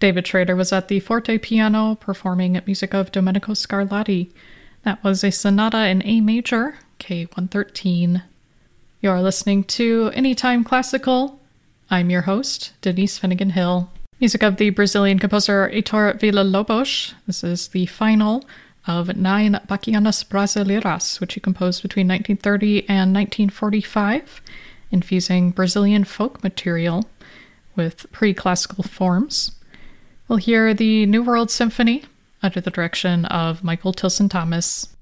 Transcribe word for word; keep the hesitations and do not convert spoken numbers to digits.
David Schrader was at the forte piano performing music of Domenico Scarlatti. That was a sonata in A major, K one thirteen. You're listening to Anytime Classical. I'm your host, Denise Finnegan Hill. Music of the Brazilian composer Heitor Villa-Lobos. This is the final of nine Bachianas Brasileiras, which he composed between nineteen thirty and nineteen forty-five, infusing Brazilian folk material with pre-classical forms. We'll hear the New World Symphony under the direction of Michael Tilson Thomas.